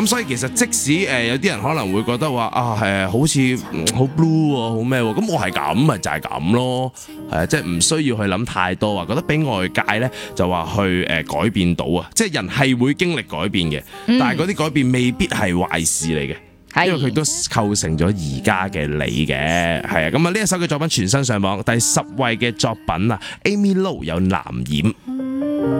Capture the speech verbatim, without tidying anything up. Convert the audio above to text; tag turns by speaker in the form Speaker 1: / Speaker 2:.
Speaker 1: 咁所以其實即使誒有啲人可能會覺得話啊係好似好 blue 喎，好咩喎，咁我係咁咪就係咁咯，係啊，即係唔需要去諗太多啊，覺得俾外界咧就話去誒改變到啊，即係人係會經歷改變嘅，但係嗰啲改變未必係壞事嚟嘅。因為佢都構成咗而家嘅你嘅，係啊，咁啊呢一首嘅作品全新上榜，第十位嘅作品啊 ，Amy Lo 有藍染。